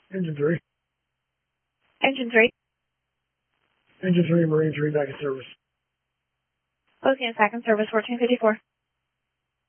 Engine 3. Engine 3. Engine 3, Marine 3, back in service. Looking at back in service, 1454.